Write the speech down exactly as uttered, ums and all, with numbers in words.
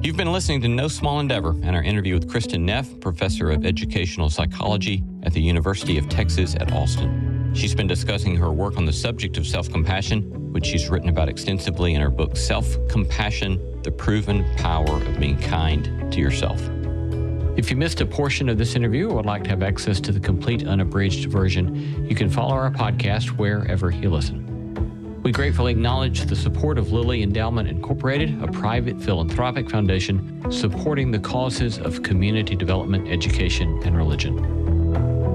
You've been listening to No Small Endeavor and our interview with Kristin Neff, professor of educational psychology at the University of Texas at Austin. She's been discussing her work on the subject of self-compassion, which she's written about extensively in her book, Self-Compassion, The Proven Power of Being Kind to Yourself. If you missed a portion of this interview or would like to have access to the complete unabridged version, you can follow our podcast wherever you listen. We gratefully acknowledge the support of Lilly Endowment Incorporated, a private philanthropic foundation supporting the causes of community development, education, and religion.